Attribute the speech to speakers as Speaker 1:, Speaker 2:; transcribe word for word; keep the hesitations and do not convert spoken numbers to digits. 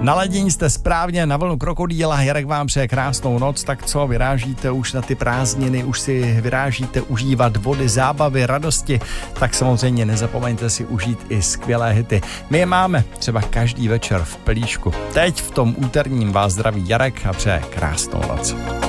Speaker 1: Naladění jste správně na vlnu Krokodýla, Jarek vám přeje krásnou noc, tak co, vyrážíte už na ty prázdniny, už si vyrážíte užívat vody, zábavy, radosti, tak samozřejmě nezapomeňte si užít i skvělé hity. My je máme třeba každý večer v pelíšku. Teď v tom úterním vás zdraví Jarek a přeje krásnou noc.